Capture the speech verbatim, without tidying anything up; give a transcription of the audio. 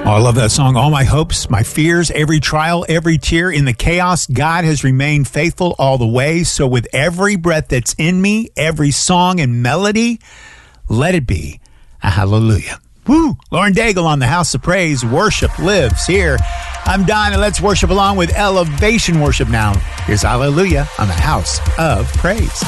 Oh, I love that song. All my hopes, my fears, every trial, every tear. In the chaos, God has remained faithful all the way. So with every breath that's in me, every song and melody, let it be a hallelujah. Woo! Lauren Daigle on the House of Praise. Worship lives here. I'm Don, and let's worship along with Elevation Worship now. Here's Hallelujah on the House of Praise.